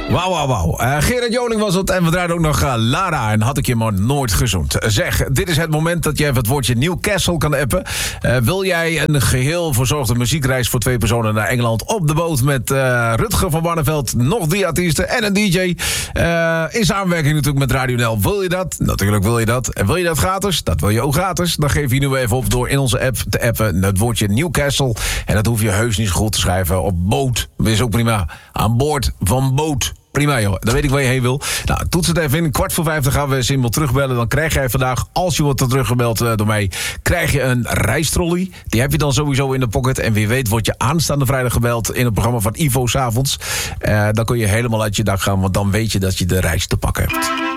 Wauw. Gerard Joling was het en we draaiden ook nog Lara en had ik je maar nooit gezoend. Zeg, dit is het moment dat je even het woordje Newcastle kan appen. Wil jij een geheel verzorgde muziekreis voor 2 personen naar Engeland op de boot met Rutger van Barneveld, nog 3 artiesten en een DJ. In samenwerking natuurlijk met Radio NL. Wil je dat? Natuurlijk wil je dat. En wil je dat gratis? Dat wil je ook gratis. Dan geef je nu even op door in onze app te appen het woordje Newcastle. En dat hoef je heus niet zo goed te schrijven op boot. Dat is ook prima. Aan boord van boot. Prima joh, dan weet ik waar je heen wil. Nou, toets het even in. 4:45 gaan we Simbel terugbellen. Dan krijg jij vandaag, als je wordt teruggebeld door mij, krijg je een reistrolley. Die heb je dan sowieso in de pocket. En wie weet word je aanstaande vrijdag gebeld in het programma van Ivo 's avonds. Dan kun je helemaal uit je dak gaan, want dan weet je dat je de reis te pakken hebt.